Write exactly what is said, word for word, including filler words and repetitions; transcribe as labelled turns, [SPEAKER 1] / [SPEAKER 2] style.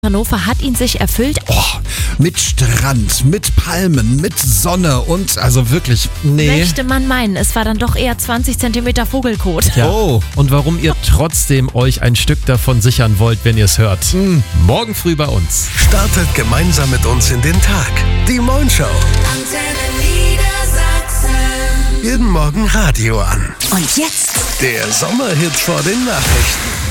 [SPEAKER 1] Hannover hat ihn sich erfüllt.
[SPEAKER 2] Oh, mit Strand, mit Palmen, mit Sonne und also wirklich, nee.
[SPEAKER 1] Möchte man meinen, es war dann doch eher zwanzig Zentimeter Vogelkot.
[SPEAKER 3] Ja.
[SPEAKER 2] Oh.
[SPEAKER 3] Und warum ihr trotzdem euch ein Stück davon sichern wollt, wenn ihr es hört.
[SPEAKER 2] Mm.
[SPEAKER 3] Morgen früh bei uns.
[SPEAKER 4] Startet gemeinsam mit uns in den Tag. Die Moin Show. Jeden Morgen Radio an.
[SPEAKER 1] Und jetzt
[SPEAKER 4] Der Sommerhit vor den Nachrichten.